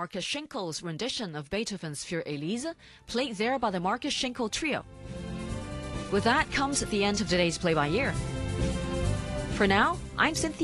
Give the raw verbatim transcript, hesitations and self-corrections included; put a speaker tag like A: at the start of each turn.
A: Marcus Schenkel's rendition of Beethoven's Für Elise, played there by the Marcus Schenkel Trio. With that comes the end of today's Play by Ear. For now, I'm Cynthia.